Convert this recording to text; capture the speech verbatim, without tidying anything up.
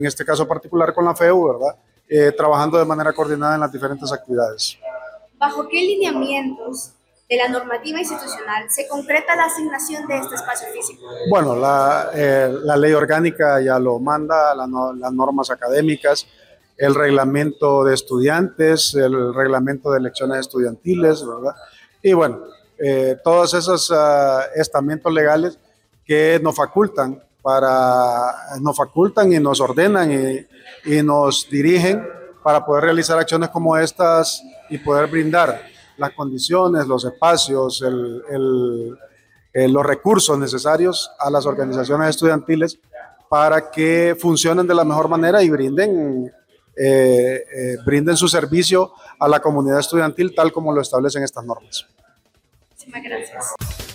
en este caso particular con la F E U, ¿verdad? Eh, trabajando de manera coordinada en las diferentes actividades. ¿Bajo qué lineamientos de la normativa institucional se concreta la asignación de este espacio físico? Bueno, la, eh, la ley orgánica ya lo manda, la, las normas académicas, el reglamento de estudiantes, el reglamento de elecciones estudiantiles, ¿verdad? Y bueno, eh, todos esos uh, estamentos legales que nos facultan para, nos facultan y nos ordenan y, y nos dirigen para poder realizar acciones como estas y poder brindar las condiciones, los espacios, el, el, eh, los recursos necesarios a las organizaciones estudiantiles para que funcionen de la mejor manera y brinden, eh, eh, brinden su servicio a la comunidad estudiantil tal como lo establecen estas normas. Muchísimas gracias.